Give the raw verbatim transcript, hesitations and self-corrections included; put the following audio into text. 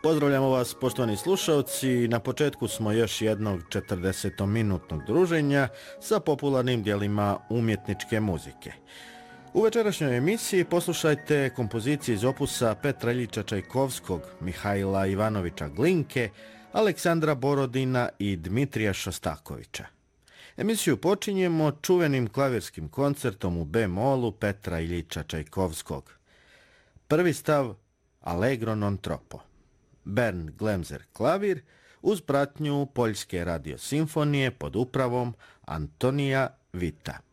Pozdravljamo vas, poštovani slušalci. Na početku smo još jednog četrdesetminutnog druženja sa popularnim dijelima umjetničke muzike. U večerašnjoj emisiji poslušajte kompozicije iz opusa Petra Iljiča Čajkovskog, Mihajla Ivanovića Glinke, Aleksandra Borodina i Dmitrija Šostakovića. Emisiju počinjemo čuvenim klavirskim koncertom u B-molu Petra Iljiča Čajkovskog. Prvi stav Allegro non troppo. Bernd Glemser klavir uz pratnju Poljske radiosimfonije pod upravom Antonija Vita.